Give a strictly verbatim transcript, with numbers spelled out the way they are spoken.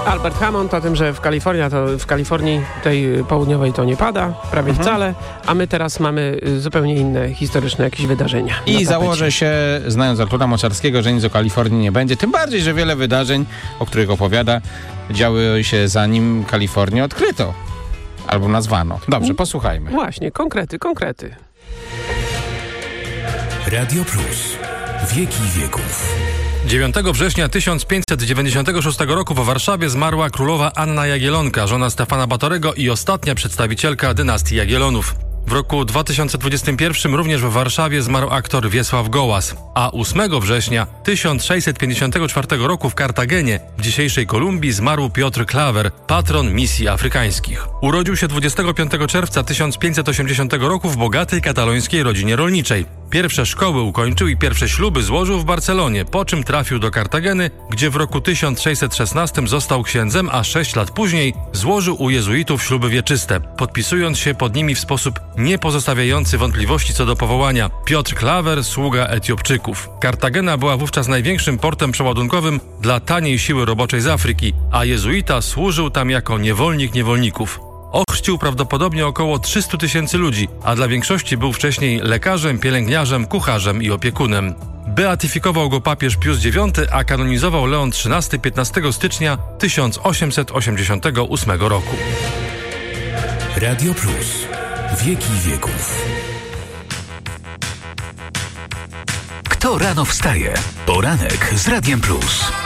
Albert Hammond o tym, że w Kalifornii, to w Kalifornii tej południowej to nie pada, prawie mhm. wcale, a my teraz mamy zupełnie inne historyczne jakieś wydarzenia. I założę się, znając Artura Moczarskiego, że nic o Kalifornii nie będzie, tym bardziej, że wiele wydarzeń, o których opowiada, działy się zanim Kalifornię odkryto. Albo nazwano. Dobrze, posłuchajmy. Właśnie, konkrety, konkrety. Radio Plus. Wieki wieków. dziewiątego września tysiąc pięćset dziewięćdziesiątego szóstego roku w Warszawie zmarła królowa Anna Jagiellonka, żona Stefana Batorego i ostatnia przedstawicielka dynastii Jagiellonów. W roku dwa tysiące dwudziestym pierwszym również w Warszawie zmarł aktor Wiesław Gołas, a ósmego września tysiąc sześćset pięćdziesiątego czwartego roku w Kartagenie, w dzisiejszej Kolumbii, zmarł Piotr Klawer, patron misji afrykańskich. Urodził się dwudziestego piątego czerwca tysiąc pięćset osiemdziesiątego roku w bogatej katalońskiej rodzinie rolniczej. Pierwsze szkoły ukończył i pierwsze śluby złożył w Barcelonie, po czym trafił do Kartageny, gdzie w roku tysiąc sześćset szesnastym został księdzem, a sześć lat później złożył u jezuitów śluby wieczyste, podpisując się pod nimi w sposób nie pozostawiający wątpliwości co do powołania. Piotr Klawer, sługa Etiopczyków. Kartagena była wówczas największym portem przeładunkowym dla taniej siły roboczej z Afryki, a jezuita służył tam jako niewolnik niewolników. Ochrzcił prawdopodobnie około trzystu tysięcy ludzi, a dla większości był wcześniej lekarzem, pielęgniarzem, kucharzem i opiekunem. Beatyfikował go papież Pius dziewiąty, a kanonizował Leon trzynasty piętnastego stycznia tysiąc osiemset osiemdziesiątego ósmego roku. Radio Plus. Wieki wieków. Kto rano wstaje? Poranek z Radiem Plus.